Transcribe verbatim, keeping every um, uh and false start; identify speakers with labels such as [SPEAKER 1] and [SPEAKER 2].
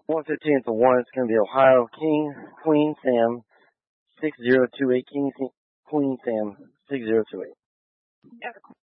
[SPEAKER 1] one fifteen for one. It's going to be Ohio King, Queen, Sam, six zero two eight. King, Queen, Sam, six zero two eight.